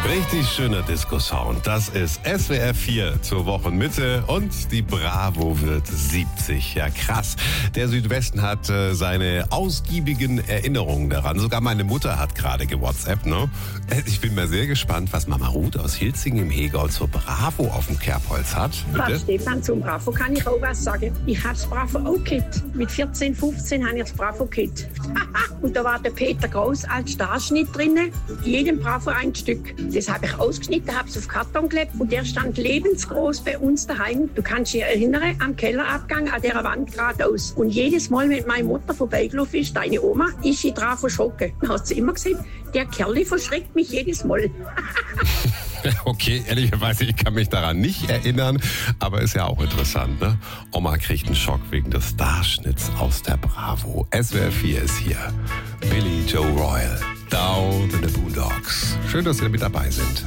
Richtig schöner Disco-Sound. Das ist SWR 4 zur Wochenmitte und die Bravo wird 70. Ja, krass. Der Südwesten hat seine ausgiebigen Erinnerungen daran. Sogar meine Mutter hat gerade gewhatsappt, ne? Ich bin mal sehr gespannt, was Mama Ruth aus Hilzing im Hegau zur Bravo auf dem Kerbholz hat. Bitte? Stefan, zum Bravo kann ich auch was sagen. Ich habe das Bravo auch gekriegt. Mit 14, 15 habe ich das Bravo gekriegt. Und da war der Peter Groß als Starschnitt drin. Jedem Bravo ein Stück. Das habe ich ausgeschnitten, habe es auf Karton geklebt und der stand lebensgroß bei uns daheim. Du kannst dich erinnern, am Kellerabgang, an dieser Wand geradeaus. Und jedes Mal, wenn meine Mutter vorbeigelaufen ist, deine Oma, ist sie drauf verschrocken. Dann hat sie immer gesagt, der Kerl verschreckt mich jedes Mal. Okay, ehrlicherweise, ich kann mich daran nicht erinnern, aber ist ja auch interessant, ne? Oma kriegt einen Schock wegen des Starschnitts aus der Bravo. SWR 4 ist hier. Billy Joe Royal, Down in the Boondocks. Schön, dass Sie mit dabei sind.